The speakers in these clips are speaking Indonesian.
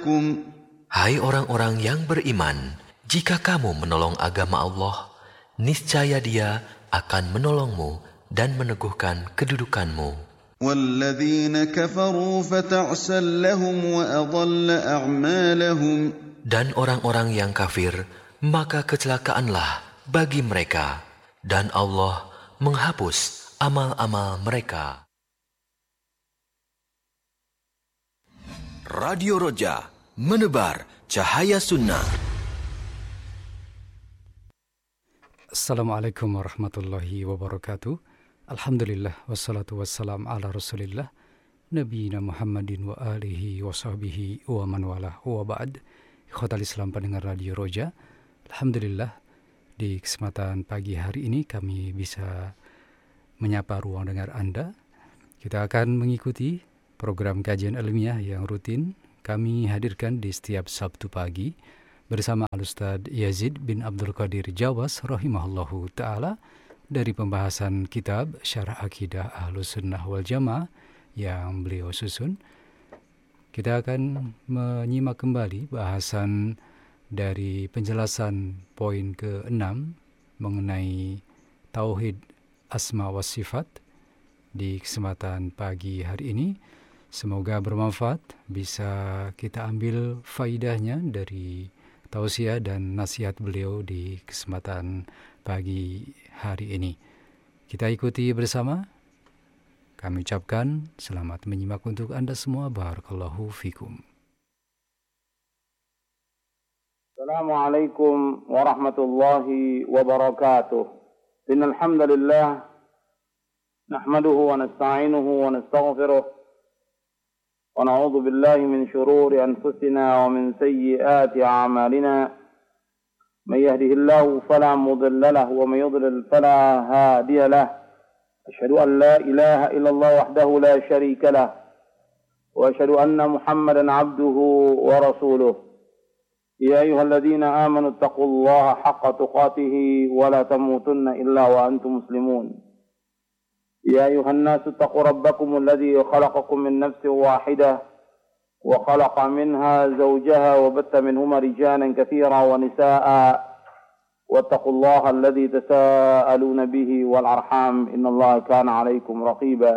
لكم. Hai orang-orang yang beriman, jika kamu menolong agama Allah, niscaya Dia akan menolongmu dan meneguhkan kedudukanmu. وَالَّذِينَ كَفَرُوا فَتَعْسًا لَهُمْ وَأَضَلَّ أَعْمَالَهُمْ. Dan orang-orang yang kafir, maka kecelakaanlah bagi mereka, dan Allah menghapus amal-amal mereka. Radio Roja, menebar cahaya sunnah. Assalamualaikum warahmatullahi wabarakatuh. Alhamdulillah wassalatu wassalam ala rasulillah Nabiyina Muhammadin wa alihi wa sahbihi wa man walah wa ba'd. Ikhwatal Islam pendengar Radio Roja, alhamdulillah di kesempatan pagi hari ini kami bisa menyapa ruang dengar Anda. Kita akan mengikuti program kajian ilmiah yang rutin kami hadirkan di setiap Sabtu pagi bersama Al-Ustaz Yazid bin Abdul Qadir Jawas rahimahullahu ta'ala dari pembahasan kitab Syarah Akidah Ahlus Sunnah wal Jamaah yang beliau susun. Kita akan menyimak kembali bahasan dari penjelasan poin ke-6 mengenai Tauhid Asma wa Sifat di kesempatan pagi hari ini. Semoga bermanfaat, bisa kita ambil faidahnya dari tausiah dan nasihat beliau di kesempatan pagi hari ini. Kita ikuti bersama. Kami ucapkan selamat menyimak untuk Anda semua. Barakallahu fikum. Assalamualaikum warahmatullahi wabarakatuh. Innal hamdalillah nahmaduhu wa nasta'inuhu wa nastaghfiruh. ونعوذ بالله من شرور أنفسنا ومن سيئات أعمالنا من يهده الله فلا مضل له ومن يضلل فلا هادي له أشهد أن لا إله إلا الله وحده لا شريك له وأشهد أن محمدا عبده ورسوله يا أيها الذين آمنوا اتقوا الله حق تقاته ولا تموتن إلا وأنتم مسلمون يا أيها الناس اتقوا ربكم الذي خلقكم من نفس واحدة وخلق منها زوجها وبث منهما رجالا كثيرا ونساء واتقوا الله الذي تساءلون به والأرحام إن الله كان عليكم رقيبا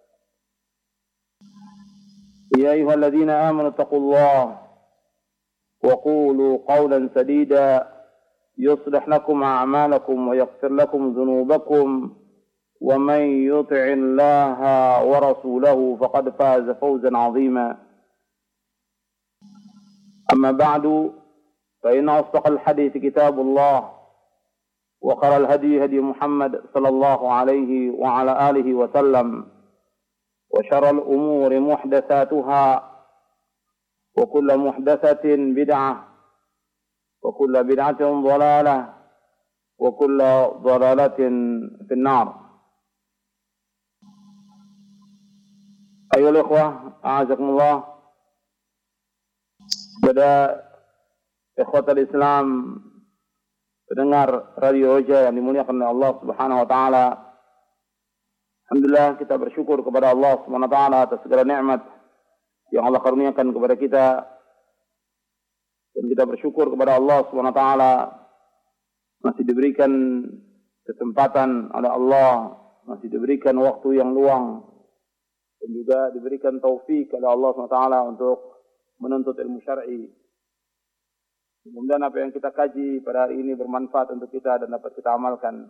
يا أيها الذين آمنوا اتقوا الله وقولوا قولا سديدا يصلح لكم أعمالكم ويغفر لكم ذنوبكم ومن يطع الله ورسوله فقد فاز فوزا عظيما أما بعد فإن أصدق الحديث كتاب الله وخير الهدي هدي محمد صلى الله عليه وعلى آله وسلم وشر الأمور محدثاتها وكل محدثة بدعة وكل بدعة ضلالة وكل ضلالة في النار. Ayolah ikhwah, a'azakumullah, kepada ikhwatal Islam, pendengar Radio Roja yang dimuliakan oleh Allah Subhanahu wa taala. Alhamdulillah, kita bersyukur kepada Allah Subhanahu wa taala atas segala nikmat yang Allah karuniakan kepada kita. Dan kita bersyukur kepada Allah Subhanahu wa taala masih diberikan kesempatan oleh Allah, masih diberikan waktu yang luang, dan juga diberikan taufik oleh Allah SWT untuk menuntut ilmu syar'i. Mudah-mudahan apa yang kita kaji pada hari ini bermanfaat untuk kita dan dapat kita amalkan.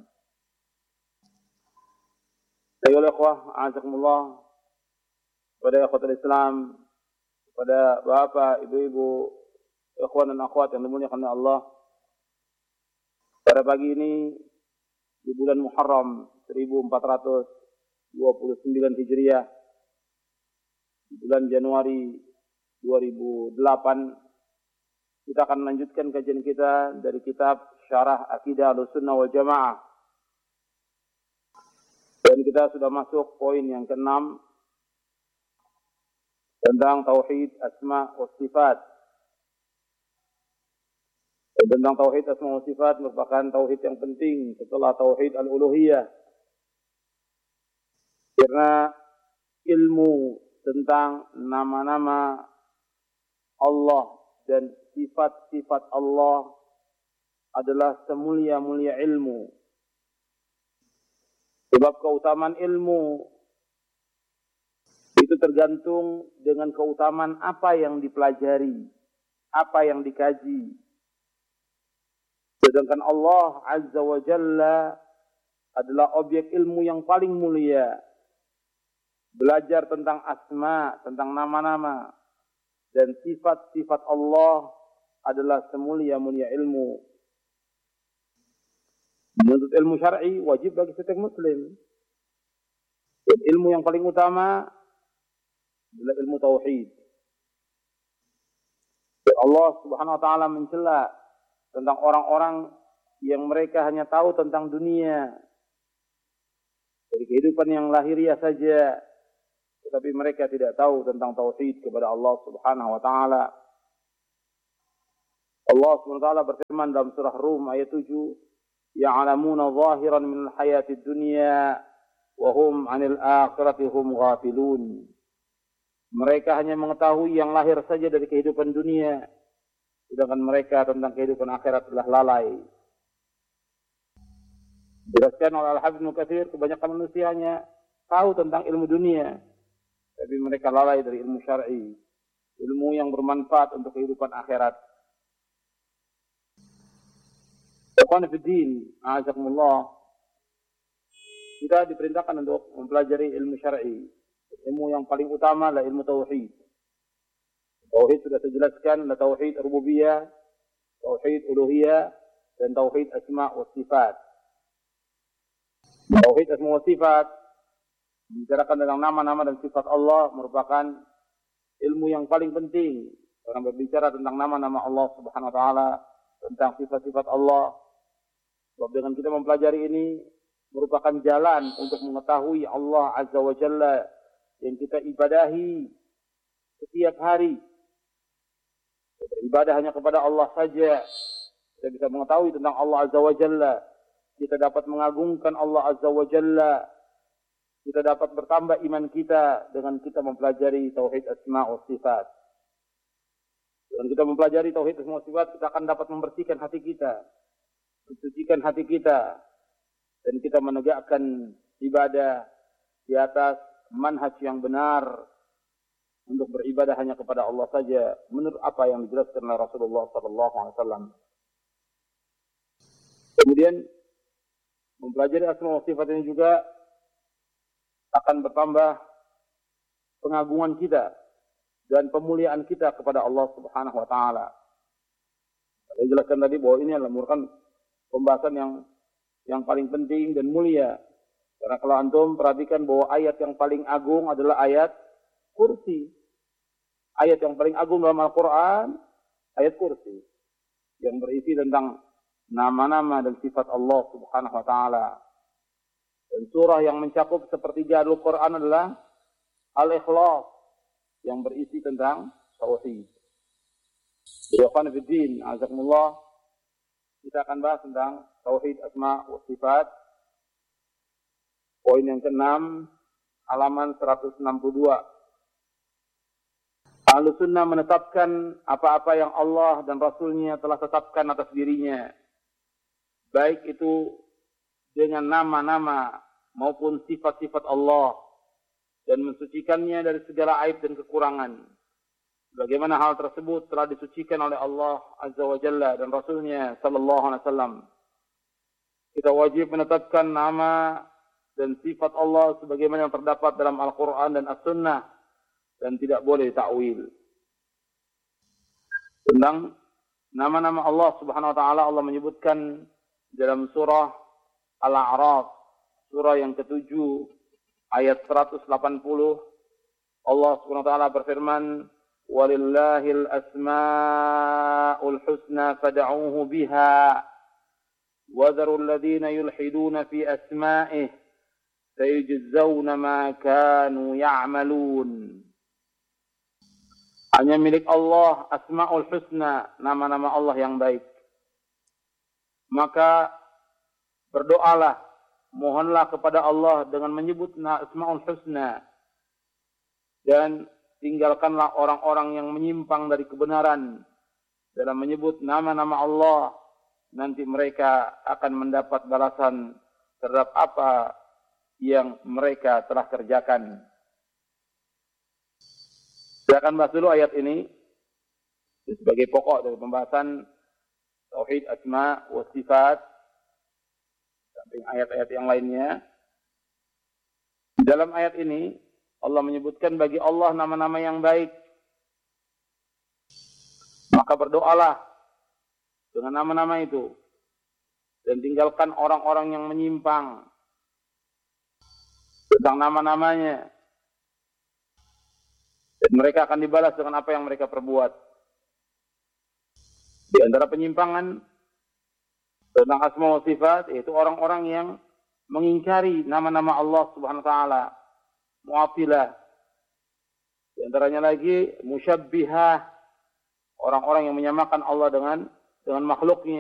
Ayolah ikhwah, a'azakumullah, kepada ikhwatul Islam, kepada bapak, ibu-ibu, ikhwan dan akhwat yang dimuliakan oleh Allah. Pada pagi ini, di bulan Muharram 1429 Hijriah, bulan Januari 2008, kita akan melanjutkan kajian kita dari kitab Syarah Akidah Ahlus Sunnah wal Jamaah. Dan kita sudah masuk poin yang ke-6 tentang Tauhid Asma wa Sifat. Dan tentang Tauhid Asma wa Sifat merupakan Tauhid yang penting setelah Tauhid Al-Uluhiyah. Karena ilmu tentang nama-nama Allah dan sifat-sifat Allah adalah semulia-mulia ilmu. Sebab keutamaan ilmu itu tergantung dengan keutamaan apa yang dipelajari, apa yang dikaji. Sedangkan Allah Azza wa Jalla adalah objek ilmu yang paling mulia. Belajar tentang asma, tentang nama-nama, dan sifat-sifat Allah adalah semulia-mulia ilmu. Menuntut ilmu syar'i wajib bagi setiap muslim. Dan ilmu yang paling utama adalah ilmu tauhid. Dan Allah Subhanahu wa taala mencela tentang orang-orang yang mereka hanya tahu tentang dunia, dari kehidupan yang lahiriah saja, tetapi mereka tidak tahu tentang tauhid kepada Allah Subhanahu wa taala. Allah Subhanahu wa taala berfirman dalam surah Rum ayat 7, "Ya'lamuna zahiran minal hayatid dunya wa hum 'anil akhirati hum ghafilun." Mereka hanya mengetahui yang lahir saja dari kehidupan dunia, sedangkan mereka tentang kehidupan akhirat telah lalai. Dijelaskan oleh Al-Hafidz Ibnu Katsir, kebanyakan manusianya tahu tentang ilmu dunia, tapi mereka lalai dari ilmu syar'i, ilmu yang bermanfaat untuk kehidupan akhirat. Ikhwan fiddin, a'azakumullah, kita diperintahkan untuk mempelajari ilmu syar'i. Ilmu yang paling utama adalah ilmu tauhid. Tauhid sudah saya jelaskan, ada tauhid rububiyah, tauhid uluhiyah, dan tauhid asma wa sifat. Tauhid asma wa sifat membicarakan tentang nama-nama dan sifat Allah, merupakan ilmu yang paling penting. Orang berbicara tentang nama-nama Allah Subhanahu wa taala, tentang sifat-sifat Allah. Sebab dengan kita mempelajari ini merupakan jalan untuk mengetahui Allah Azza wa Jalla yang kita ibadahi setiap hari. Beribadah hanya kepada Allah saja. Kita bisa mengetahui tentang Allah Azza wa Jalla. Kita dapat mengagungkan Allah Azza wa Jalla. Kita dapat bertambah iman kita dengan kita mempelajari tauhid asma wa sifat. Dengan kita mempelajari tauhid asma wa sifat, kita akan dapat membersihkan hati kita, mensucikan hati kita, dan kita menegakkan ibadah di atas manhaj yang benar untuk beribadah hanya kepada Allah saja menurut apa yang dijelaskan oleh Rasulullah sallallahu alaihi wasallam. Kemudian mempelajari asma wa sifat ini juga akan bertambah pengagungan kita dan pemuliaan kita kepada Allah Subhanahu wa taala. Saya jelaskan tadi bahwa ini adalah merupakan pembahasan yang paling penting dan mulia. Karena kalau antum perhatikan bahwa ayat yang paling agung adalah ayat kursi. Ayat yang paling agung dalam Al-Quran, ayat kursi. Yang berisi tentang nama-nama dan sifat Allah Subhanahu wa ta'ala. Dan surah yang mencakup sepertiga Al-Quran adalah Al-Ikhlas, yang berisi tentang tauhid. Ikhwan fiddin, azakumullah, kita akan bahas tentang tauhid asma wa sifat. Poin yang ke-6, halaman 162. Ahlus Sunnah menetapkan apa-apa yang Allah dan Rasulnya telah tetapkan atas dirinya, baik itu dengan nama-nama maupun sifat-sifat Allah, dan mensucikannya dari segala aib dan kekurangan. Bagaimana hal tersebut telah disucikan oleh Allah Azza wa Jalla dan Rasulnya sallallahu alaihi wasallam. Kita wajib menetapkan nama dan sifat Allah sebagaimana yang terdapat dalam Al-Quran dan As-Sunnah, dan tidak boleh takwil. Tentang nama-nama Allah Subhanahu wa taala, Allah menyebutkan dalam surah Al-A'raf, surah yang ke-7 ayat 180, Allah Subhanahu wa taala berfirman, "Walillahil asmaul husna fad'uuhu biha wa dharul ladzina yulhiduna fi asma'ihi sayujzauna ma kanu ya'malun." Hanya milik Allah asmaul husna, nama-nama Allah yang baik. Maka berdoalah, mohonlah kepada Allah dengan menyebut asmaul husna, dan tinggalkanlah orang-orang yang menyimpang dari kebenaran dalam menyebut nama-nama Allah. Nanti mereka akan mendapat balasan terhadap apa yang mereka telah kerjakan. Saya akan bahas dulu ayat ini sebagai pokok dari pembahasan Tauhid Asma wa Sifat, samping ayat-ayat yang lainnya. Dalam ayat ini Allah menyebutkan bagi Allah nama-nama yang baik. Maka berdoalah dengan nama-nama itu dan tinggalkan orang-orang yang menyimpang tentang nama-namanya, dan mereka akan dibalas dengan apa yang mereka perbuat. Di antara penyimpangan tentang asma wa sifat yaitu orang-orang yang mengingkari nama-nama Allah Subhanahu wa taala, mu'attilah. Di antaranya lagi musyabbihah, orang-orang yang menyamakan Allah dengan makhluknya.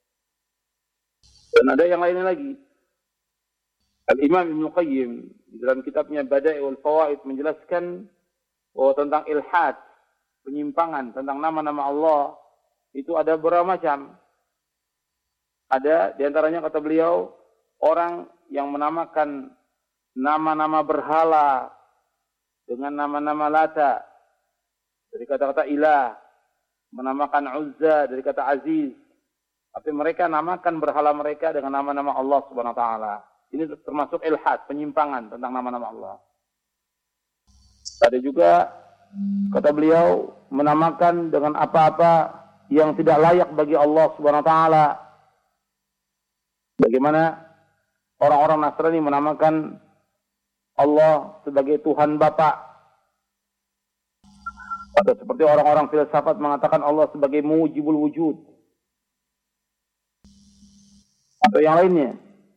Dan ada yang lainnya lagi. Al-Imam Ibnu Qayyim di dalam kitabnya Bada'iul Fawaid menjelaskan bahwa tentang ilhad, penyimpangan tentang nama-nama Allah itu ada beberapa macam. Ada di antaranya kata beliau orang yang menamakan nama-nama berhala dengan nama-nama Lata dari kata-kata ilah, menamakan Uzza dari kata Aziz, tapi mereka namakan berhala mereka dengan nama-nama Allah Subhanahu wa taala. Ini termasuk ilhad, penyimpangan tentang nama-nama Allah. Ada juga kata beliau menamakan dengan apa-apa yang tidak layak bagi Allah Subhanahu wa taala. Bagaimana orang-orang Nasrani menamakan Allah sebagai Tuhan Bapa. Atau seperti orang-orang filsafat mengatakan Allah sebagai mujibul wujud. Atau yang lainnya.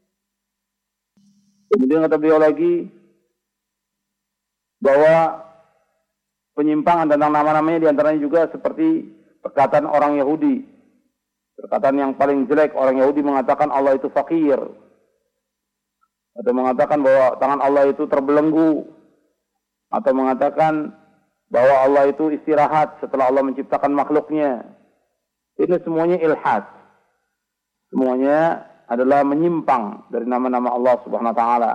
Kemudian kata beliau lagi bahwa penyimpangan tentang nama-namanya diantaranya juga seperti perkataan orang Yahudi. Perkataan yang paling jelek, orang Yahudi mengatakan Allah itu fakir. Atau mengatakan bahwa tangan Allah itu terbelenggu. Atau mengatakan bahwa Allah itu istirahat setelah Allah menciptakan makhluknya. Ini semuanya ilhad. Semuanya adalah menyimpang dari nama-nama Allah Subhanahu wa taala.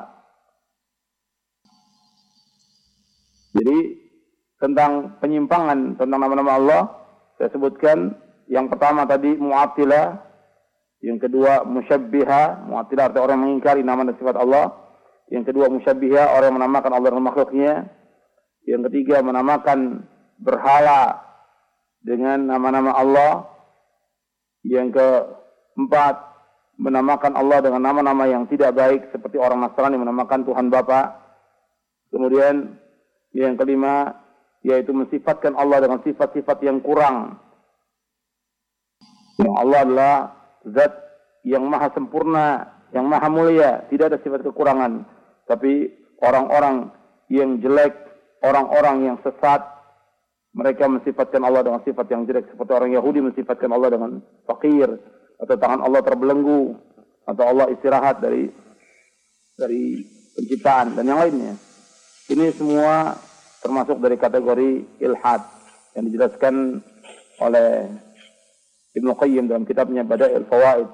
Jadi tentang penyimpangan tentang nama-nama Allah saya sebutkan yang pertama tadi mu'attilah, yang kedua musyabbiha, mu'attilah artinya orang yang mengingkari nama dan sifat Allah, yang kedua musyabbiha orang yang menamakan Allah dengan makhluknya, yang ketiga menamakan berhala dengan nama-nama Allah, yang keempat menamakan Allah dengan nama-nama yang tidak baik seperti orang Nasrani menamakan Tuhan Bapa. Kemudian yang kelima yaitu mensifatkan Allah dengan sifat-sifat yang kurang. Yang Allah adalah zat yang maha sempurna, yang maha mulia, tidak ada sifat kekurangan. Tapi orang-orang yang jelek, orang-orang yang sesat, mereka mensifatkan Allah dengan sifat yang jelek. Seperti orang Yahudi mensifatkan Allah dengan fakir, atau tangan Allah terbelenggu, atau Allah istirahat dari penciptaan dan yang lainnya. Ini semua termasuk dari kategori ilhad yang dijelaskan oleh Ibnu Qayyim dalam kitabnya Bada'iul Fawaid.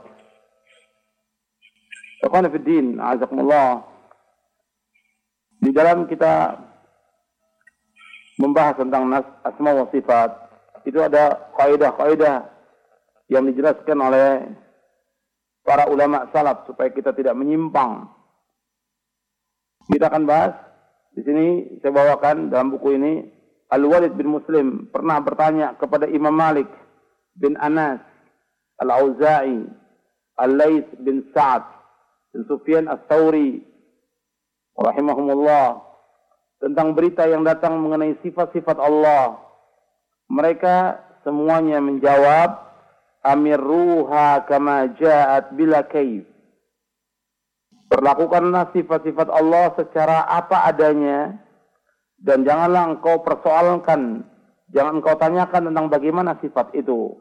Ikhwan fi din, a'azakumullah. Di dalam kita membahas tentang asma wa sifat, itu ada kaidah-kaidah yang dijelaskan oleh para ulama salaf supaya kita tidak menyimpang. Kita akan bahas di sini, saya bawakan dalam buku ini, Al-Walid bin Muslim pernah bertanya kepada Imam Malik bin Anas, Al-Auza'i, Al-Laits bin Sa'ad, bin Sufyan Ats-Tsauri rahimahumullah tentang berita yang datang mengenai sifat-sifat Allah. Mereka semuanya menjawab, amirruha kama ja'at bila kaif. Perlakukanlah sifat-sifat Allah secara apa adanya dan janganlah engkau persoalkan, jangan engkau tanyakan tentang bagaimana sifat itu.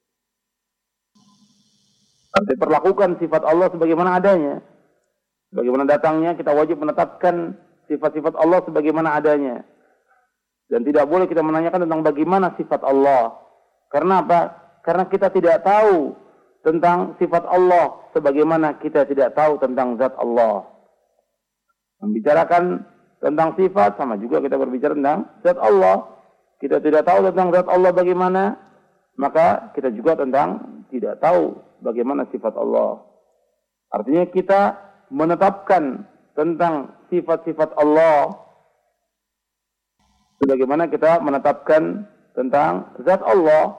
Tapi perlakukan sifat Allah sebagaimana adanya. Bagaimana datangnya, kita wajib menetapkan sifat-sifat Allah sebagaimana adanya. Dan tidak boleh kita menanyakan tentang bagaimana sifat Allah. Karena apa? Karena kita tidak tahu tentang sifat Allah sebagaimana kita tidak tahu tentang zat Allah. Membicarakan tentang sifat sama juga kita berbicara tentang zat Allah. Kita tidak tahu tentang zat Allah bagaimana, maka kita juga tidak tahu bagaimana sifat Allah. Artinya kita menetapkan tentang sifat-sifat Allah sebagaimana kita menetapkan tentang zat Allah,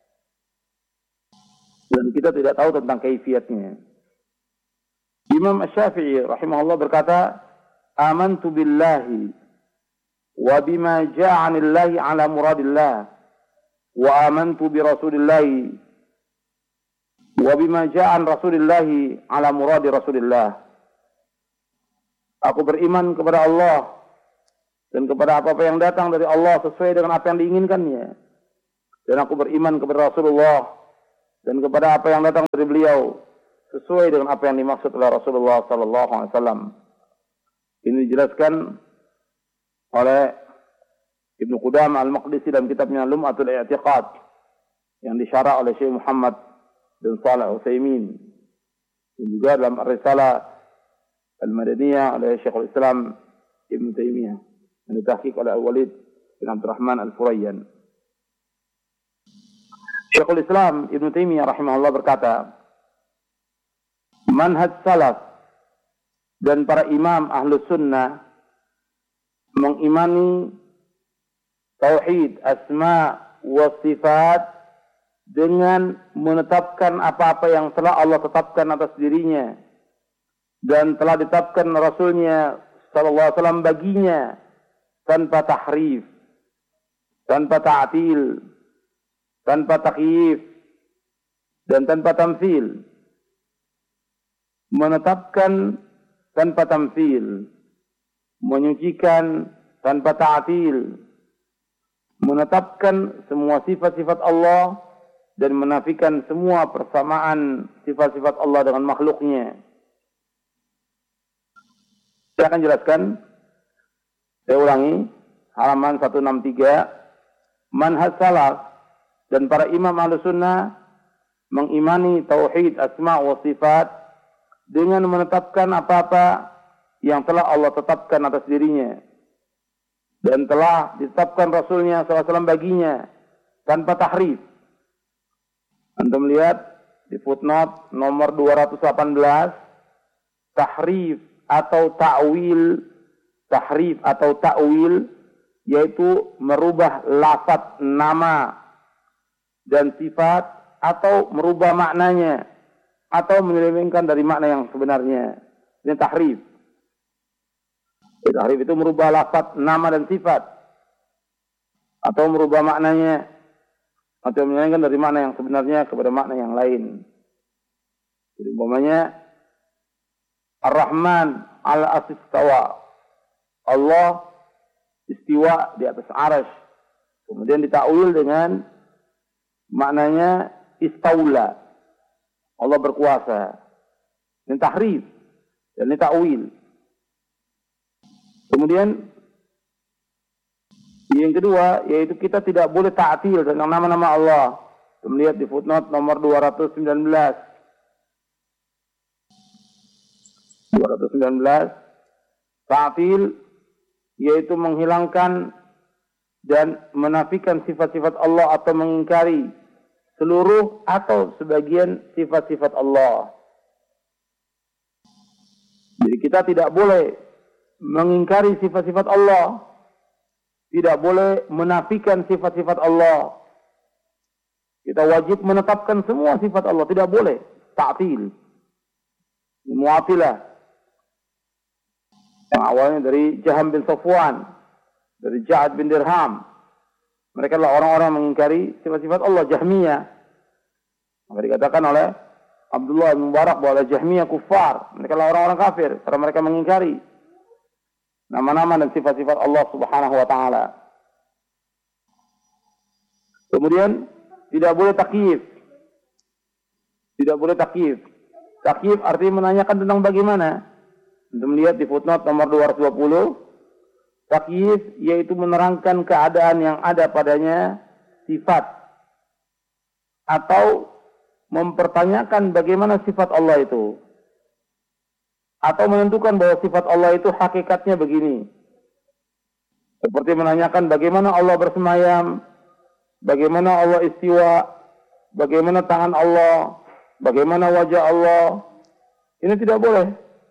dan kita tidak tahu tentang kaifiatnya. Imam Asy-Syafi'i rahimahullah berkata, "Amantu billahi wa bima ja'a 'anillahi 'ala muradillah wa amantu bi rasulillahi wa bima ja'a 'an rasulillahi 'ala muradi rasulillah." Aku beriman kepada Allah dan kepada apa-apa yang datang dari Allah sesuai dengan apa yang diinginkannya. Dan aku beriman kepada Rasulullah dan kepada apa yang datang dari beliau sesuai dengan apa yang dimaksud oleh Rasulullah sallallahu alaihi wasallam. Ini dijelaskan oleh Ibnu Qudamah Al-Maqdisi dalam kitabnya Lum'atul I'tiqad yang disyarah oleh Syekh Muhammad bin Shalih Al-Utsaimin, dan juga dalam Ar-Risalah Al-Madaniyah oleh Syekhul Islam Ibnu Taimiyah yang ditahqiq oleh Al-Walid bin Abdurrahman Al-Furayyan. Syekhul Islam Ibnu Taimiyah rahimahullah berkata, manhaj salaf dan para imam Ahlus Sunnah mengimani tauhid asma wa sifat dengan menetapkan apa-apa yang telah Allah tetapkan atas dirinya dan telah ditetapkan Rasulnya sallallahu alaihi wasallam baginya, tanpa tahrif, tanpa ta'til, tanpa takyif, dan tanpa tamthil. Menetapkan tanpa tamthil, menyucikan tanpa ta'til, menetapkan semua sifat-sifat Allah dan menafikan semua persamaan sifat-sifat Allah dengan makhluknya. Saya akan jelaskan, saya ulangi, halaman 163, manhaj salaf dan para imam Ahlus Sunnah mengimani tauhid asma wa sifat dengan menetapkan apa-apa yang telah Allah tetapkan atas dirinya dan telah ditetapkan Rasulnya SAW baginya tanpa tahrif. Antum lihat di footnote nomor 218, tahrif atau ta'wil yaitu merubah lafaz nama dan sifat atau merubah maknanya atau menyelewengkan dari makna yang sebenarnya. Ini tahrif. Tahrif itu merubah lafaz nama dan sifat atau merubah maknanya atau menyelewengkan dari makna yang sebenarnya kepada makna yang lain. Jadi umpamanya Ar-Rahman al-Arsy istawa. Allah istiwa di atas arsy. Kemudian ditakwil dengan maknanya istaula. Allah berkuasa. Ini tahrif dan ini takwil. Kemudian yang kedua yaitu kita tidak boleh ta'til tentang nama-nama Allah. Kita melihat di footnote nomor 219. 219, ta'til yaitu menghilangkan dan menafikan sifat-sifat Allah atau mengingkari seluruh atau sebagian sifat-sifat Allah. Jadi kita tidak boleh mengingkari sifat-sifat Allah, tidak boleh menafikan sifat-sifat Allah. Kita wajib menetapkan semua sifat Allah, tidak boleh ta'til. Mu'attilah yang awalnya dari Jaham bin Safwan, dari Ja'ad bin Dirham. Mereka adalah orang-orang yang mengingkari sifat-sifat Allah, Jahmiyah. Maka dikatakan oleh Abdullah bin Mubarak bahwa Jahmiyah kufar. Mereka adalah orang-orang kafir karena mereka mengingkari nama-nama dan sifat-sifat Allah Subhanahu wa taala. Kemudian tidak boleh takyif. Tidak boleh takyif. Takyif artinya menanyakan tentang bagaimana. Untuk melihat di footnote nomor 220, Takyif yaitu menerangkan keadaan yang ada padanya sifat, atau mempertanyakan bagaimana sifat Allah itu, atau menentukan bahwa sifat Allah itu hakikatnya begini. Seperti menanyakan bagaimana Allah bersemayam, bagaimana Allah istiwa, bagaimana tangan Allah, bagaimana wajah Allah. Ini tidak boleh.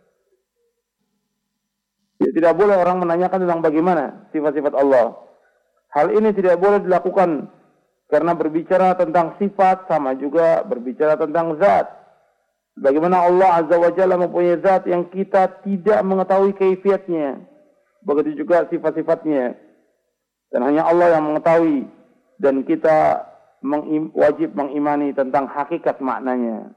Ya, tidak boleh orang menanyakan tentang bagaimana sifat-sifat Allah. Hal ini tidak boleh dilakukan karena berbicara tentang sifat sama juga berbicara tentang zat. Bagaimana Allah Azza wa Jalla mempunyai zat yang kita tidak mengetahui kaifiatnya. Begitu juga sifat-sifatnya. Dan hanya Allah yang mengetahui. Dan kita wajib mengimani tentang hakikat maknanya.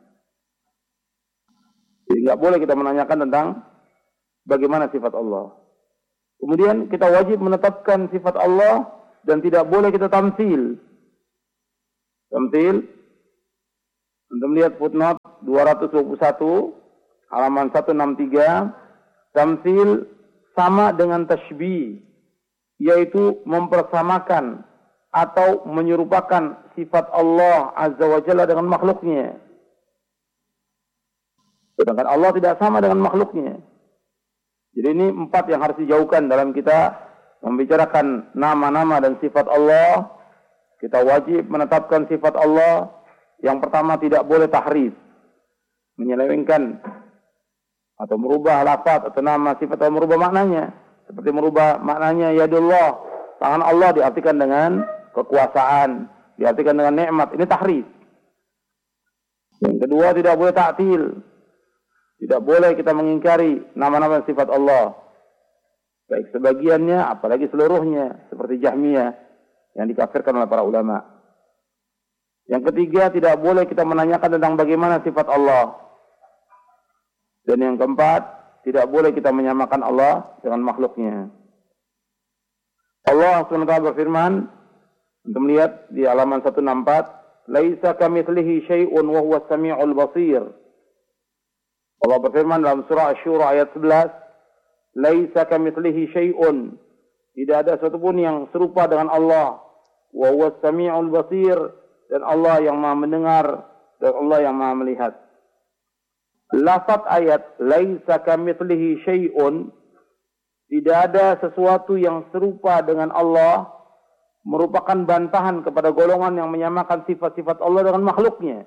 Jadi tidak boleh kita menanyakan tentang bagaimana sifat Allah. Kemudian kita wajib menetapkan sifat Allah dan tidak boleh kita tamsil. Tamsil, untuk melihat footnote 221, halaman 163, tamsil sama dengan tashbih, yaitu mempersamakan atau menyerupakan sifat Allah Azza wa Jalla dengan makhluknya. Sedangkan Allah tidak sama dengan makhluknya. Jadi ini 4 yang harus dijauhkan dalam kita membicarakan nama-nama dan sifat Allah. Kita wajib menetapkan sifat Allah. Yang pertama, tidak boleh tahrif, menyelewengkan atau merubah lafaz atau nama sifat atau merubah maknanya. Seperti merubah maknanya yadullah, tangan Allah diartikan dengan kekuasaan, diartikan dengan nikmat. Ini tahrif. Yang kedua, tidak boleh ta'til. Tidak boleh kita mengingkari nama-nama sifat Allah. Baik sebagiannya, apalagi seluruhnya. Seperti Jahmiyah yang dikafirkan oleh para ulama. Yang ketiga, tidak boleh kita menanyakan tentang bagaimana sifat Allah. Dan yang keempat, tidak boleh kita menyamakan Allah dengan makhluknya. Allah SWT berfirman, untuk melihat di halaman 164, Laisa kamitslihi syai'un wa huwas sami'ul basir. Allah berfirman dalam surah Asy-Syura ayat 11, Laisa kamitslihi syai'un. Tidak ada sesuatu pun yang serupa dengan Allah. Wa huwas sami'ul basir. Dan Allah yang Maha mendengar dan Allah yang Maha melihat. Lafaz ayat Laisa kamitslihi syai'un, tidak ada sesuatu yang serupa dengan Allah, merupakan bantahan kepada golongan yang menyamakan sifat-sifat Allah dengan makhluknya.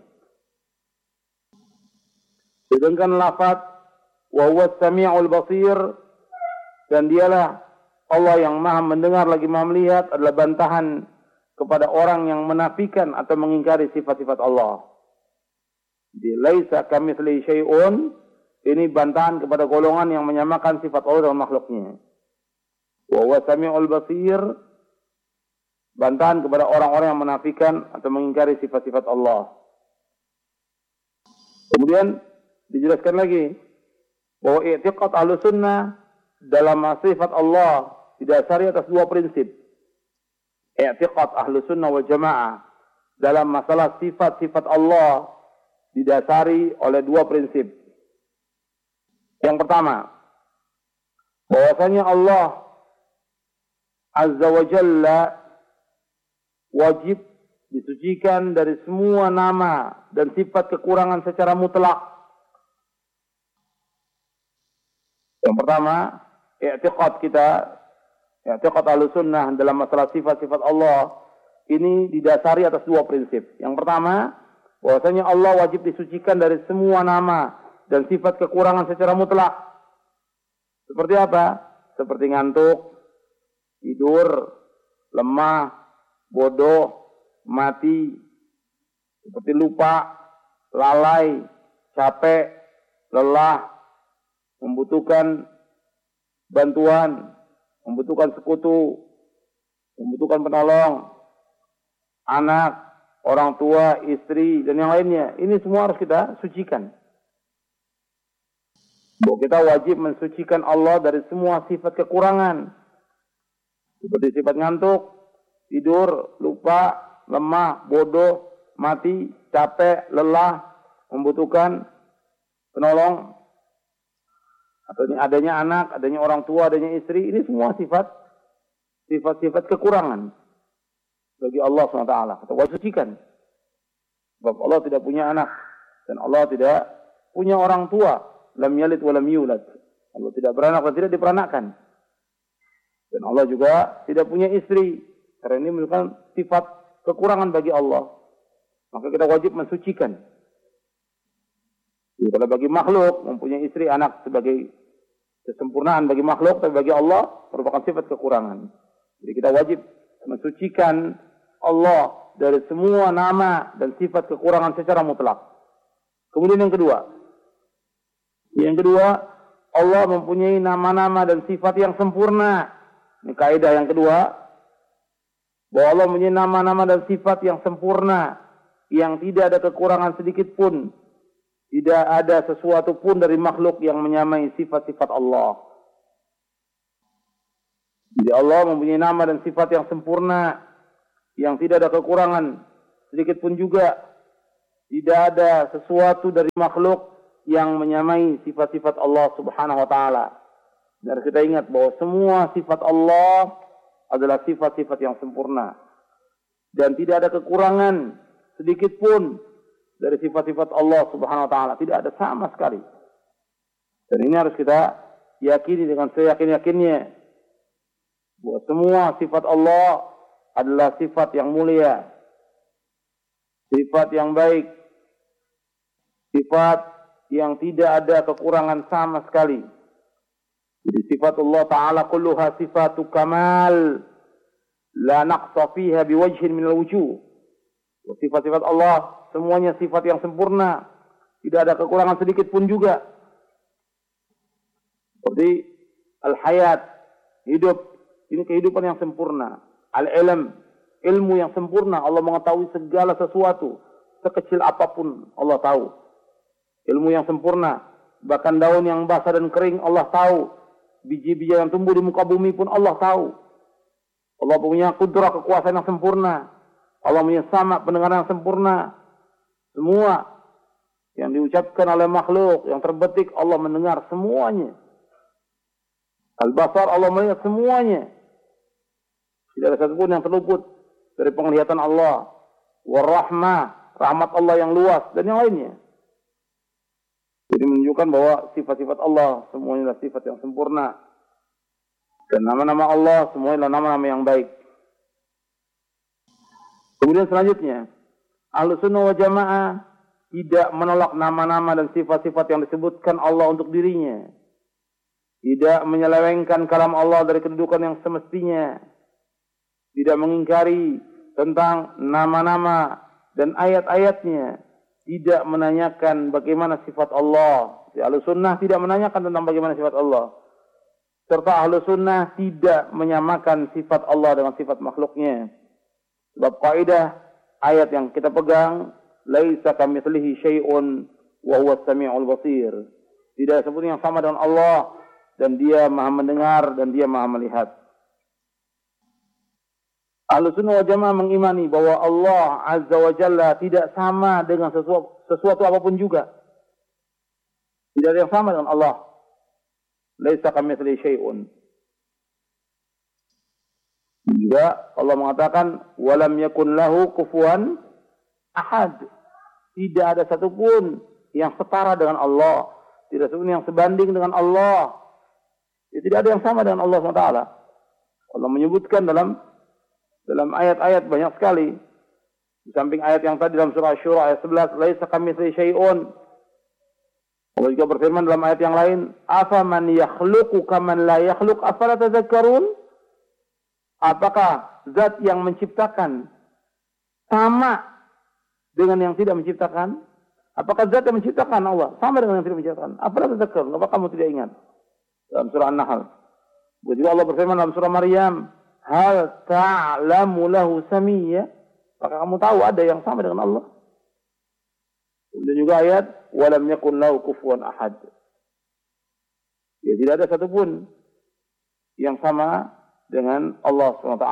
Sedangkan lafaz wa huwas sami'ul basir, dan dialah Allah yang Maha mendengar lagi Maha melihat, adalah bantahan kepada orang yang menafikan atau mengingkari sifat-sifat Allah. Di laisa kamitslihi syai'un, ini bantahan kepada golongan yang menyamakan sifat Allah dengan makhluknya. Wa huwas sami'ul basir, bantahan kepada orang-orang yang menafikan atau mengingkari sifat-sifat Allah. Kemudian dijelaskan lagi bahwa i'tiqad Ahlussunnah dalam sifat Allah didasari atas 2 prinsip. I'tiqad Ahlussunnah wal Jamaah dalam masalah sifat-sifat Allah didasari oleh 2 prinsip. Yang pertama, bahwasanya Allah Azza wa Jalla wajib disucikan dari semua nama dan sifat kekurangan secara mutlak. Yang pertama, i'tiqad kita, i'tiqad Ahlussunnah dalam masalah sifat-sifat Allah ini didasari atas 2 prinsip. Yang pertama, bahwasanya Allah wajib disucikan dari semua nama dan sifat kekurangan secara mutlak. Seperti apa? Seperti ngantuk, tidur, lemah, bodoh, mati, seperti lupa, lalai, capek, lelah, membutuhkan bantuan, membutuhkan sekutu, membutuhkan penolong, anak, orang tua, istri, dan yang lainnya. Ini semua harus kita sucikan. Bahwa kita wajib mensucikan Allah dari semua sifat kekurangan. Seperti sifat ngantuk, tidur, lupa, lemah, bodoh, mati, capek, lelah, membutuhkan penolong, atau adanya anak, adanya orang tua, adanya istri. Ini semua sifat sifat-sifat kekurangan bagi Allah SWT. Kita wajib sucikan. Sebab Allah tidak punya anak dan Allah tidak punya orang tua. Lam yalid wa lam yulad. Allah tidak beranak dan tidak diperanakkan. Dan Allah juga tidak punya istri. Karena ini merupakan sifat kekurangan bagi Allah. Maka kita wajib mensucikan. Jadi kalau bagi makhluk mempunyai istri, anak sebagai kesempurnaan bagi makhluk, tapi bagi Allah merupakan sifat kekurangan. Jadi kita wajib mensucikan Allah dari semua nama dan sifat kekurangan secara mutlak. Kemudian yang kedua, Allah mempunyai nama-nama dan sifat yang sempurna. Ini kaidah yang kedua, bahwa Allah mempunyai nama-nama dan sifat yang sempurna, yang tidak ada kekurangan sedikit pun. Tidak ada sesuatu pun dari makhluk yang menyamai sifat-sifat Allah. Jadi Allah mempunyai nama dan sifat yang sempurna, yang tidak ada kekurangan sedikit pun juga. Tidak ada sesuatu dari makhluk yang menyamai sifat-sifat Allah Subhanahu wa taala. Dan kita ingat bahwa semua sifat Allah adalah sifat-sifat yang sempurna. Dan tidak ada kekurangan sedikit pun dari sifat-sifat Allah Subhanahu wa taala, tidak ada sama sekali. Dan ini harus kita yakini dengan seyakin-yakinnya bahwa semua sifat Allah adalah sifat yang mulia, sifat yang baik, sifat yang tidak ada kekurangan sama sekali. Jadi sifat Allah taala kulluha sifatu kamal la naqsa fiha biwajhin minal wujuh. Sifat-sifat Allah semuanya sifat yang sempurna, tidak ada kekurangan sedikit pun juga. Seperti al-hayat, hidup, ini kehidupan yang sempurna. Al-ilm, ilmu yang sempurna, Allah mengetahui segala sesuatu, sekecil apapun Allah tahu. Ilmu yang sempurna, bahkan daun yang basah dan kering Allah tahu. Biji-biji yang tumbuh di muka bumi pun Allah tahu. Allah punya kudrah, kekuasaan yang sempurna. Allah punya sama, pendengaran yang sempurna. Semua yang diucapkan oleh makhluk, yang terbetik, Allah mendengar semuanya. Al-Basar, Allah melihat semuanya. Tidak ada satupun yang terluput dari penglihatan Allah. War-Rahmah, rahmat Allah yang luas, dan yang lainnya. Jadi menunjukkan bahwa sifat-sifat Allah semuanya adalah sifat yang sempurna. Dan nama-nama Allah semuanya adalah nama-nama yang baik. Kemudian selanjutnya, Ahlus Sunnah wal Jamaah tidak menolak nama-nama dan sifat-sifat yang disebutkan Allah untuk dirinya. Tidak menyelewengkan kalam Allah dari kedudukan yang semestinya. Tidak mengingkari tentang nama-nama dan ayat-ayatnya. Tidak menanyakan bagaimana sifat Allah. Ahlus Sunnah tidak menanyakan tentang bagaimana sifat Allah. Serta Ahlus Sunnah tidak menyamakan sifat Allah dengan sifat makhluknya. Sebab kaidah ayat yang kita pegang, laisa kamitslihi syai'un wa huwas samiul basir. Tidak ada sesuatu yang sama dengan Allah, dan Dia Maha mendengar dan Dia Maha melihat. Ahlus Sunnah wal Jamaah mengimani bahwa Allah Azza wa Jalla tidak sama dengan sesuatu apapun juga. Tidak ada yang sama dengan Allah. Laisa kamitslihi syai'un. Juga Allah mengatakan walam yakun lahu kufuwan ahad. Tidak ada satupun yang setara dengan Allah, tidak satupun yang sebanding dengan Allah. Tidak ada yang sama dengan Allah SWT. Allah menyebutkan dalam ayat-ayat banyak sekali. Di samping ayat yang tadi dalam surah Asy-Syura ayat 11, laisa kamitslihi syai'un. Allah juga berfirman dalam ayat yang lain, afaman yakhluqu kaman la yakhluq afala tadhakkarun? Apakah zat yang menciptakan sama dengan yang tidak menciptakan? Apakah zat yang menciptakan Allah sama dengan yang tidak menciptakan? Apakah tadzakkar? Apakah kamu tidak ingat? Dalam surah An-Nahl. Juga Allah berfirman dalam surah Maryam, hal ta'lamu lahu samiyya? Apakah kamu tahu ada yang sama dengan Allah? Dan juga ayat walam yakun lahu kufuwan ahad. Ya, tidak ada satupun yang sama dengan Allah SWT.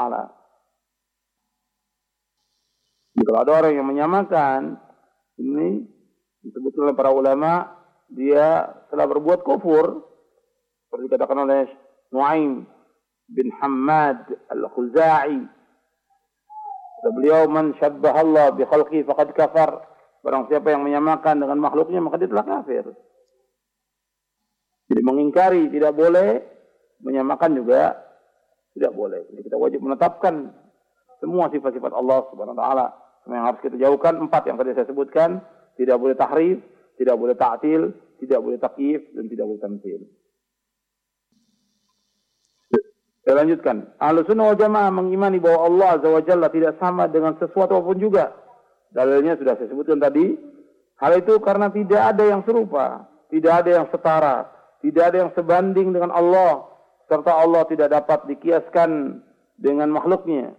Kalau ada orang yang menyamakan, ini disebut oleh para ulama, dia telah berbuat kufur. Seperti dikatakan oleh Nuaim bin Hammad Al-Khuzai. Beliau, man syabbahallah bi khalqi faqad kafar. Barang siapa yang menyamakan dengan makhluknya maka dia telah kafir. Jadi mengingkari tidak boleh, menyamakan juga tidak boleh. Jadi kita wajib menetapkan semua sifat-sifat Allah Subhanahu wa taala. Yang harus kita jauhkan 4 yang tadi saya sebutkan, tidak boleh tahrif, tidak boleh ta'til, tidak boleh takyif, dan tidak boleh tamtsil. Saya lanjutkan. Ahlussunnah wal Jamaah mengimani bahwa Allah Azza wa Jalla tidak sama dengan sesuatu apapun juga. Dalilnya sudah saya sebutkan tadi. Hal itu karena tidak ada yang serupa, tidak ada yang setara, tidak ada yang sebanding dengan Allah, serta Allah tidak dapat dikiaskan dengan makhluknya.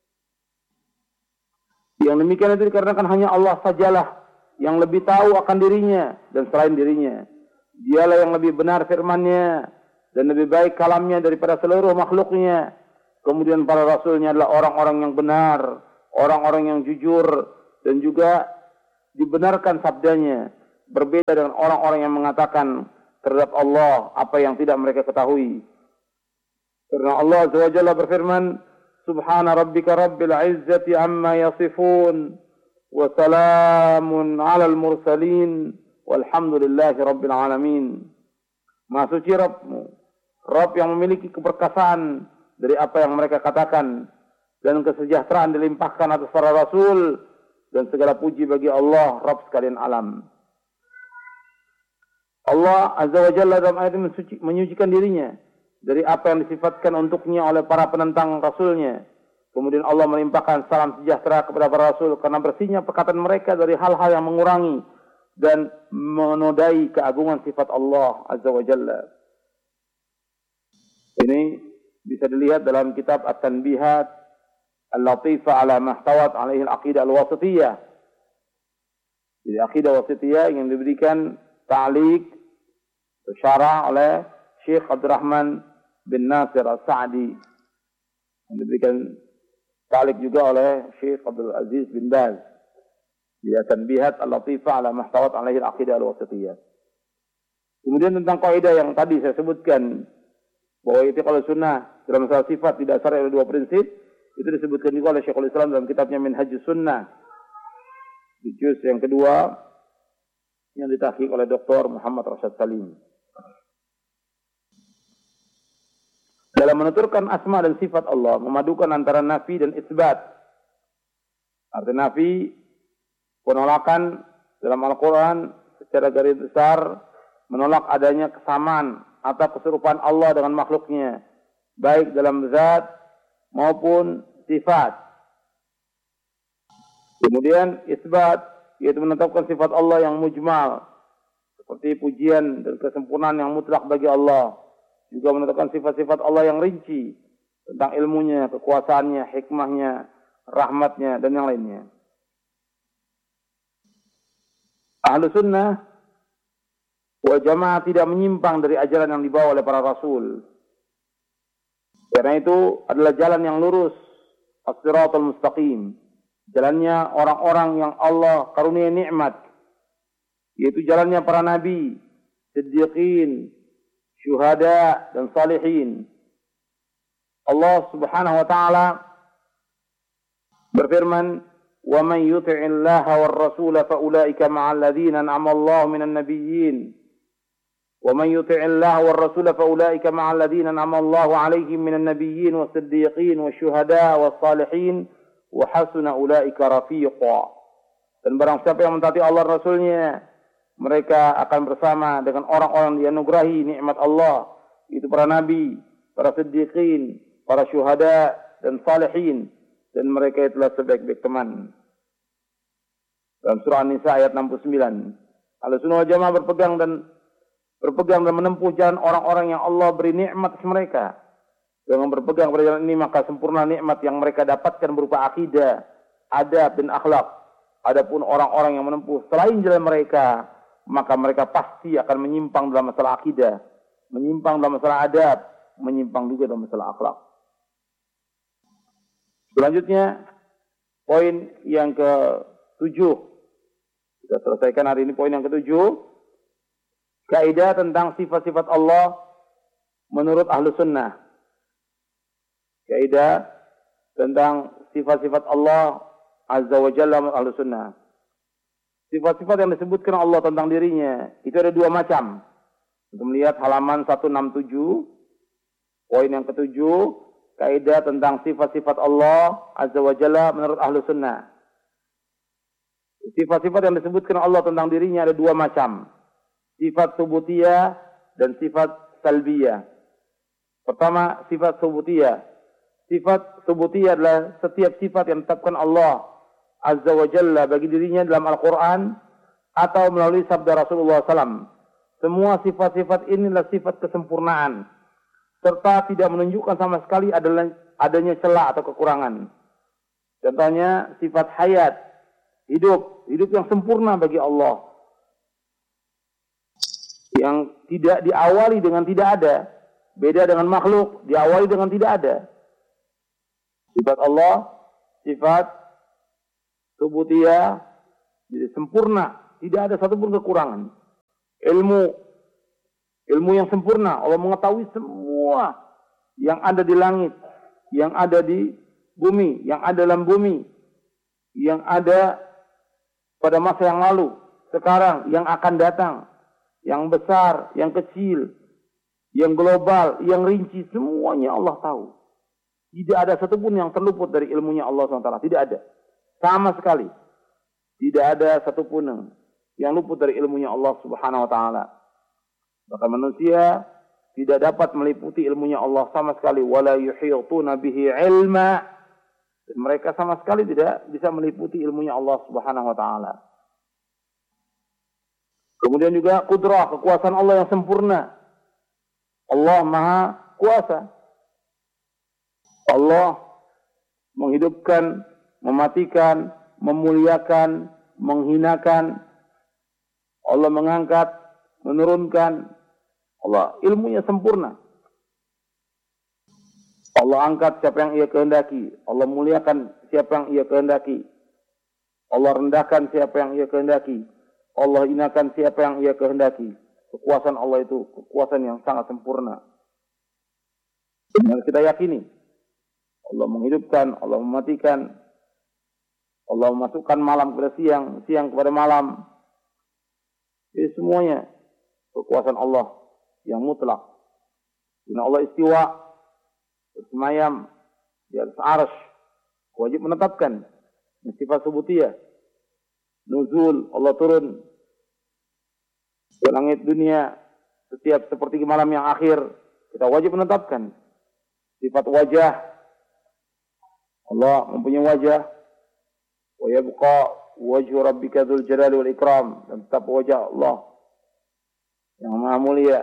Yang demikian itu dikarenakan hanya Allah sajalah yang lebih tahu akan dirinya dan selain dirinya. Dialah yang lebih benar firman-Nya dan lebih baik kalamnya daripada seluruh makhluknya. Kemudian para rasulnya adalah orang-orang yang benar, orang-orang yang jujur, dan juga dibenarkan sabdanya. Berbeda dengan orang-orang yang mengatakan terhadap Allah apa yang tidak mereka ketahui. Karena Allah Azza wa Jalla berfirman, Subhana rabbika rabbil izzati amma yasifun, wa salamun alal mursalin, walhamdulillahi rabbil alamin. Maha suci Rabbmu, Rabb yang memiliki keberkasaan dari apa yang mereka katakan, dan kesejahteraan dilimpahkan atas para rasul, dan segala puji bagi Allah, Rabb sekalian alam. Allah Azza wa Jalla dalam ayat ini menyucikan dirinya dari apa yang disifatkan untuknya oleh para penentang rasulnya. Kemudian Allah melimpahkan salam sejahtera kepada para rasul karena bersihnya perkataan mereka dari hal-hal yang mengurangi dan menodai keagungan sifat Allah Azza wa Jalla. Ini bisa dilihat dalam kitab At-Tanbihat Al-Latifah ala mahtawat alaihi al-aqidah al-wasitiyah. Jadi aqidah wasitiyah yang diberikan ta'liq syarah oleh Syekh Abdurrahman bin Nasir As-Sa'di, yang diberikan ta'liq juga oleh Syekh Abdul Aziz bin Baz. Dia Tanbihat Al-Latifah ala mahtawat alaihi al-aqidah al-wasitiyah. Kemudian tentang kaidah yang tadi saya sebutkan, bahwa i'tiqad sunnah dalam masalah sifat didasari oleh 2 prinsip, itu disebutkan juga oleh Syekhul Islam dalam kitabnya Minhajus Sunnah di juz yang kedua yang ditahqiq oleh Dr. Muhammad Rashad Salim. Dalam menuturkan asma dan sifat Allah, memadukan antara nafi dan isbat. Arti nafi, penolakan dalam Al-Quran secara garis besar menolak adanya kesamaan atau keserupaan Allah dengan makhluknya, baik dalam zat maupun sifat. Kemudian isbat, yaitu menetapkan sifat Allah yang mujmal, seperti pujian dan kesempurnaan yang mutlak bagi Allah. Juga menetapkan sifat-sifat Allah yang rinci tentang ilmunya, kekuasaannya, hikmahnya, rahmatnya, dan yang lainnya. Ahlu sunnah wal jamaah tidak menyimpang dari ajaran yang dibawa oleh para rasul. Karena itu adalah jalan yang lurus, as-siratul mustaqim. Jalannya orang-orang yang Allah karunia nikmat, yaitu jalannya para nabi, siddiqin, syuhada, dan salihin. Allah Subhanahu wa taala berfirman, "Wa man yuti'illaha war rasula fa ulaika ma'al ladzina an'ama Allahu minan nabiyyin." Wa man yuti'illaha war rasula fa ulaika ma'al ladzina an'ama Allahu 'alaihim minan nabiyyin was-siddiqin wasyuhada was-salihin wa hasuna ulaika rafiqa. Dan barang siapa yang mentaati Allah dan Rasulnya, mereka akan bersama dengan orang-orang yang dianugerahi nikmat Allah, itu para nabi, para siddiqin, para syuhada, dan salihin, dan mereka itulah sebaik-baik teman. Dalam surah An-Nisa ayat 69. Ahlussunnah wal Jamaah berpegang dan menempuh jalan orang-orang yang Allah beri nikmat atas mereka. Dengan berpegang pada jalan ini, maka sempurna nikmat yang mereka dapatkan berupa akidah, adab, dan akhlak. Adapun orang-orang yang menempuh selain jalan mereka, maka mereka pasti akan menyimpang dalam masalah akidah, menyimpang dalam masalah adab, menyimpang juga dalam masalah akhlak. Selanjutnya, poin yang ke-7. Kita selesaikan hari ini poin yang ke-7. Kaidah tentang sifat-sifat Allah menurut Ahlus Sunnah. kaidah tentang sifat-sifat Allah Azza wa Jalla menurut Ahlus Sunnah. Sifat-sifat yang disebutkan Allah tentang dirinya itu ada dua macam. Untuk melihat halaman 167, poin yang ketujuh, kaidah tentang sifat-sifat Allah Azza wa Jalla menurut Ahlus Sunnah. Sifat-sifat yang disebutkan Allah tentang dirinya ada dua macam. Sifat subutiyah dan sifat salbiyah. Pertama, sifat subutiyah. Sifat subutiyah adalah setiap sifat yang ditetapkan Allah Azza wa Jalla bagi dirinya dalam Al-Quran atau melalui sabda Rasulullah SAW. Semua sifat-sifat ini adalah sifat kesempurnaan, serta tidak menunjukkan sama sekali adanya celah atau kekurangan. Contohnya sifat hayat, hidup yang sempurna bagi Allah, yang tidak diawali dengan tidak ada. Beda dengan makhluk, diawali dengan tidak ada. Sifat Allah, sifat subutiyah, jadi sempurna, tidak ada satupun kekurangan. Ilmu yang sempurna, Allah mengetahui semua yang ada di langit, yang ada di bumi, yang ada dalam bumi, yang ada pada masa yang lalu, sekarang, yang akan datang, yang besar, yang kecil, yang global, yang rinci, semuanya Allah tahu. Tidak ada satupun yang terluput dari ilmunya Allah SWT. Tidak ada. Sama sekali. Tidak ada satupun yang luput dari ilmunya Allah Subhanahu wa Ta'ala. Bahkan manusia tidak dapat meliputi ilmunya Allah sama sekali. Wala yuhituna bihi ilma. Dan mereka sama sekali tidak bisa meliputi ilmunya Allah Subhanahu wa Ta'ala. Kemudian juga kudrah, kekuasaan Allah yang sempurna. Allah Maha Kuasa. Allah menghidupkan, mematikan, memuliakan, menghinakan. Allah mengangkat, menurunkan. Allah ilmunya sempurna. Allah angkat siapa yang ia kehendaki. Allah muliakan siapa yang ia kehendaki. Allah rendahkan siapa yang ia kehendaki. Allah hinakan siapa yang ia kehendaki. Kekuasaan Allah itu kekuasaan yang sangat sempurna. Dan kita yakini Allah menghidupkan, Allah mematikan, Allah memasukkan malam kepada siang, siang kepada malam. Ini semuanya kekuasaan Allah yang mutlak. Karena Allah istiwa, bersemayam di atas arsy, wajib menetapkan sifat subutiyah. Nuzul, Allah turun ke langit dunia setiap sepertiga malam yang akhir, kita wajib menetapkan sifat wajah. Allah mempunyai wajah. Wa yabqa wajhu rabbika dzul jalali wal ikram, dan tetap wajah Allah yang maha mulia.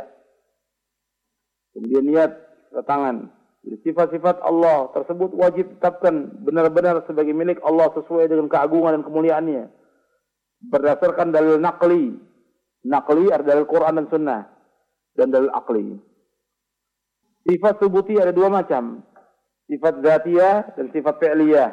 Kemudian niat tangan. Jadi sifat-sifat Allah tersebut wajib tetapkan benar-benar sebagai milik Allah sesuai dengan keagungan dan kemuliaannya. Berdasarkan dalil naqli. Naqli adalah dalil Quran dan Sunnah. Dan dalil aqli. Sifat subuti ada dua macam. Sifat zatiyah dan sifat fi'liyah.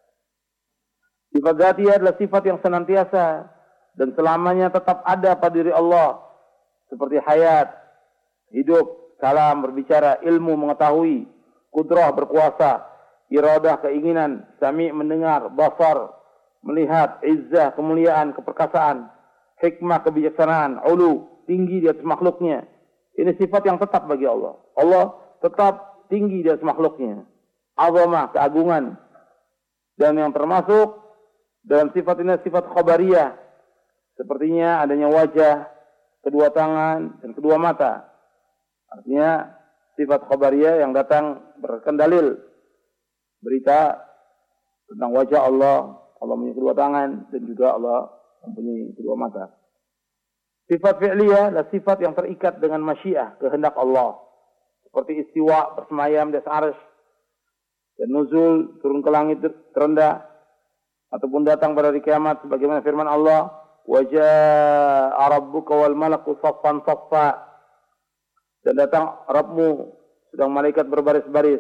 Sifat zatiyah adalah sifat yang senantiasa dan selamanya tetap ada pada diri Allah. Seperti hayat, hidup, kalam, berbicara, ilmu, mengetahui, kudrah, berkuasa, iradah, keinginan, sami', mendengar, basar, melihat, izzah, kemuliaan, keperkasaan, hikmah, kebijaksanaan, ulu, tinggi di atas makhluknya. Ini sifat yang tetap bagi Allah. Allah tetap tinggi di atas makhluknya. Azamah, keagungan. Dan yang termasuk dalam sifat ini sifat khabariyah. Sepertinya adanya wajah, kedua tangan, dan kedua mata. Artinya sifat khabariyah yang datang berdasarkan dalil. Berita tentang wajah Allah. Allah mempunyai kedua tangan dan juga Allah mempunyai kedua mata. Sifat fi'liyah adalah sifat yang terikat dengan masyiah, kehendak Allah. Seperti istiwa, bersemayam di atas arsy, dan nuzul, turun ke langit terendah, ataupun datang pada hari kiamat sebagaimana firman Allah, wa jaa'a rabbuka wal malaku saffan saffa, dan datang Rabbmu sedang malaikat berbaris-baris.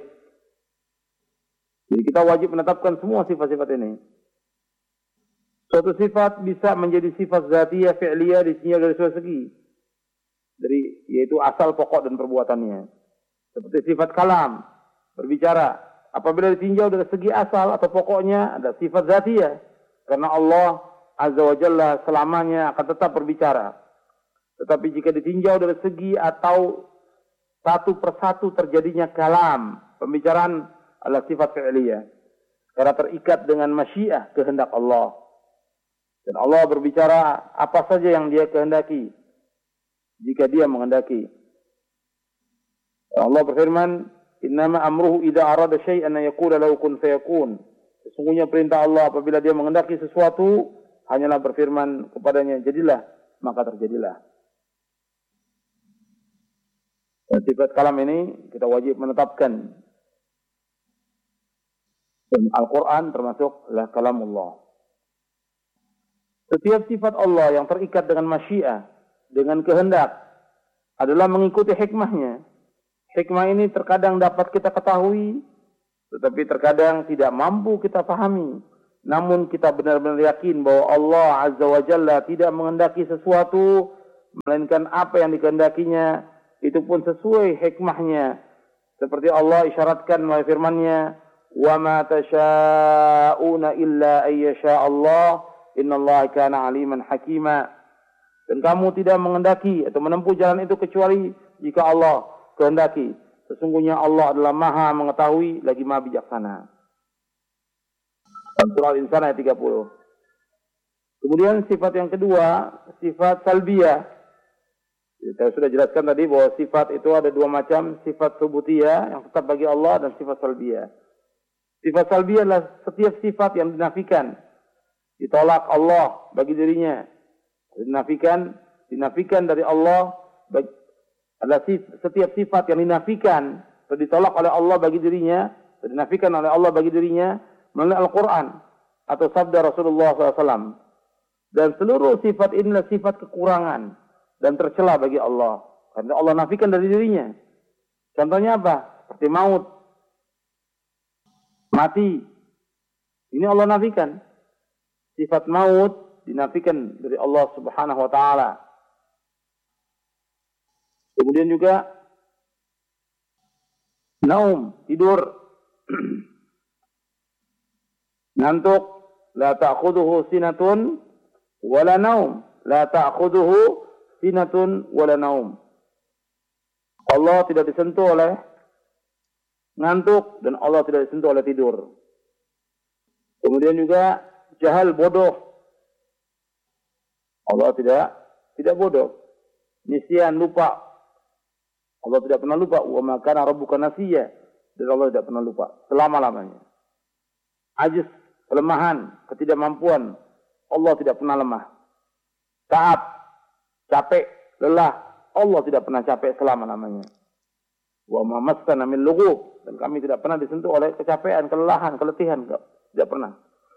Jadi kita wajib menetapkan semua sifat-sifat ini. Suatu sifat bisa menjadi sifat zatiyah, fi'liyah, disinyalir dari dua segi. Yaitu asal pokok dan perbuatannya. Seperti sifat kalam, berbicara. apabila ditinjau dari segi asal atau pokoknya ada sifat zatiyah. Karena Allah Azza wa Jalla selamanya akan tetap berbicara. Tetapi jika ditinjau dari segi atau satu persatu terjadinya kalam, pembicaraan adalah sifat fi'liyah. Karena terikat dengan masyiah, kehendak Allah. Dan Allah berbicara apa saja yang Dia kehendaki, jika Dia menghendaki. Allah berfirman, innama amruhu idza arada syai'an an yaqula lahu kun fayakun. Sesungguhnya perintah Allah apabila Dia menghendaki sesuatu, hanyalah berfirman kepadanya, jadilah, maka terjadilah. Dan sifat kalam ini kita wajib menetapkan. Dan Al-Quran termasuk adalah kalamullah. Setiap sifat Allah yang terikat dengan masyiah, dengan kehendak, adalah mengikuti hikmahnya. Hikmah ini terkadang dapat kita ketahui, tetapi terkadang tidak mampu kita pahami. Namun kita benar-benar yakin bahwa Allah Azza wa Jalla tidak menghendaki sesuatu, melainkan apa yang dikehendakinya, itu pun sesuai hikmahnya. Seperti Allah isyaratkan melalui firman-Nya, وَمَا تَشَاءُونَ إِلَّا أَن يَشَاءَ اللَّهُ إِنَّ اللَّهَ كَانَ عَلِيمًا حَكِيمًا. Dan kamu tidak menghendaki atau menempuh jalan itu kecuali jika Allah kehendaki. Sesungguhnya Allah adalah Maha mengetahui lagi Maha bijaksana. Surah Al-Insan ayat 30. Kemudian sifat yang kedua, sifat salbiyah. Saya sudah jelaskan tadi bahwa sifat itu ada dua macam, sifat subutiyah yang tetap bagi Allah dan sifat salbiyah. Sifat salbiyah adalah setiap sifat yang dinafikan, ditolak Allah bagi dirinya. Dinafikan dari Allah adalah setiap sifat yang dinafikan atau ditolak oleh Allah bagi dirinya, atau dinafikan oleh Allah bagi dirinya melalui Al-Quran atau sabda Rasulullah SAW. Dan seluruh sifat ini adalah sifat kekurangan dan tercela bagi Allah. Karena Allah nafikan dari dirinya. Contohnya apa? Seperti maut, mati. Ini Allah nafikan. Sifat maut dinafikan dari Allah Subhanahu wa taala. Kemudian juga naum, tidur. Ngantuk, la ta'khudhuhu sinatun wala naum. La ta'khudhuhu sinatun wala naum. Allah tidak disentuh oleh ngantuk dan Allah tidak disentuh oleh tidur. Kemudian juga jahal, bodoh. Allah tidak bodoh. Nisyan, lupa. Allah tidak pernah lupa. Wa ma kana rabbuka nasiya. Dan Allah tidak pernah lupa selama-lamanya. Ajiz, kelemahan, ketidakmampuan. Allah tidak pernah lemah. Ta'ab, capek, lelah. Allah tidak pernah capek selama-lamanya. Wa ma massana min lughub. Dan kami tidak pernah disentuh oleh kecapean, kelelahan, keletihan. Tidak pernah.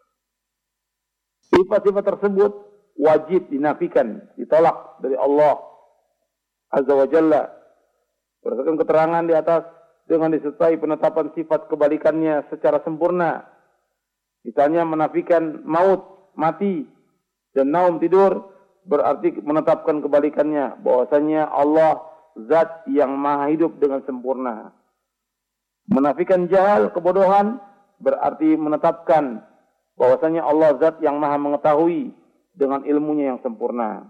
Sifat-sifat tersebut wajib dinafikan, ditolak dari Allah Azza wa Jalla. Berdasarkan keterangan di atas, dengan disertai penetapan sifat kebalikannya secara sempurna. Misalnya menafikan maut, mati, dan naum, tidur, berarti menetapkan kebalikannya, bahwasanya Allah zat yang maha hidup dengan sempurna. Menafikan jahal, kebodohan, berarti menetapkan bahwasanya Allah zat yang maha mengetahui dengan ilmunya yang sempurna.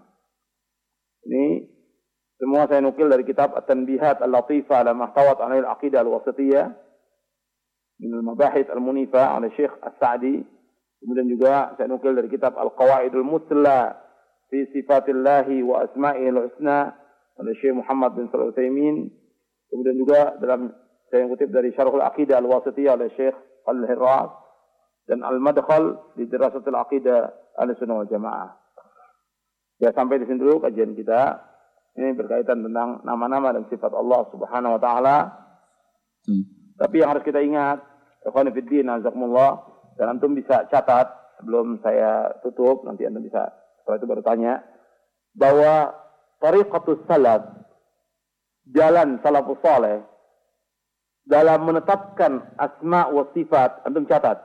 Ini semua saya nukil dari kitab At-Tanbihat Al-Latifah ala Mahtawat Alaihi Al-Aqidah Al-Wasatiyah min Al-Mabahith Al-Munifah oleh Syekh As-Sa'di. Kemudian juga saya nukil dari kitab Al-Qawaidul Musla fi Sifatillahi wa Asma'il Husna oleh Syekh Muhammad bin Shalih Al-Utsaimin. Kemudian juga dalam saya kutip dari Syarhul Aqidah Al-Wasatiyah oleh Syekh Al-Hirras dan Al-Madkhal di Dirasatul Aqidah Ahlussunnah wal Jamaah. Ya, sampai di sini dulu kajian kita. Ini berkaitan tentang nama-nama dan sifat Allah Subhanahu wa taala. Tapi yang harus kita ingat, ikhwan fillah, azakumullah, dan antum bisa catat sebelum saya tutup, nanti antum bisa setelah itu baru tanya, bahwa tariqatus salaf, jalan salafus saleh dalam menetapkan asma wa sifat, antum catat.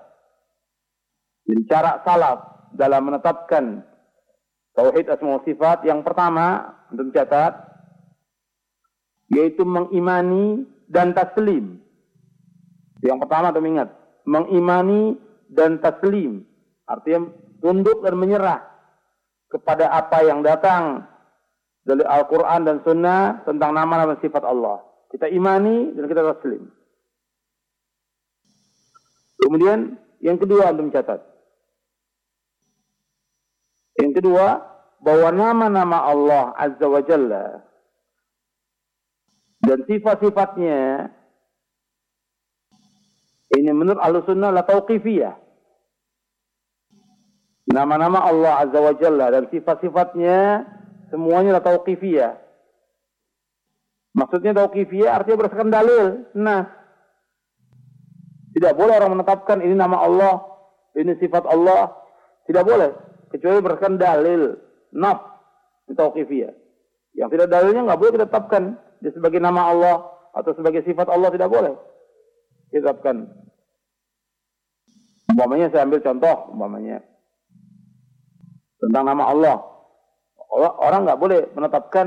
Jadi cara salaf dalam menetapkan tauhid asma wa sifat, yang pertama antum catat, yaitu mengimani dan taslim Yang pertama kami ingat, mengimani dan taslim, artinya tunduk dan menyerah kepada apa yang datang dari Al-Quran dan Sunnah tentang nama-nama dan sifat Allah. Kita imani dan kita taslim. Kemudian yang kedua antum catat. Yang kedua, bahwa nama-nama Allah Azza wa Jalla dan sifat-sifatnya ini menurut Ahlussunnah la tauqifiyah. Nama-nama Allah Azza wa Jalla dan sifat-sifatnya semuanya la tauqifiyah. Maksudnya tauqifiyah artinya berdasarkan dalil. Nah, tidak boleh orang menetapkan ini nama Allah, ini sifat Allah. Tidak boleh. Kecuali berdasarkan dalil. Nas. Tauqifiyah. Yang tidak dalilnya nggak boleh kita tetapkan. Dia sebagai nama Allah atau sebagai sifat Allah tidak boleh. Ditetapkan. Umpamanya saya ambil contoh. Umpamanya. Tentang nama Allah. Orang nggak boleh menetapkan